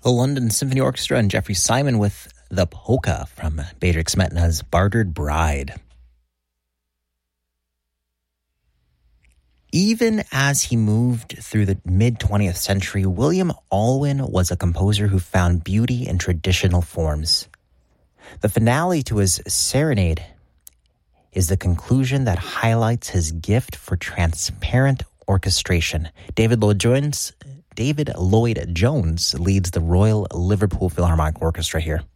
The London Symphony Orchestra and Jeffrey Simon with the polka from Bedřich Smetana's Bartered Bride. Even as he moved through the mid-20th century, William Alwyn was a composer who found beauty in traditional forms. The finale to his Serenade is the conclusion that highlights his gift for transparent orchestration. David Lloyd-Jones leads the Royal Liverpool Philharmonic Orchestra here.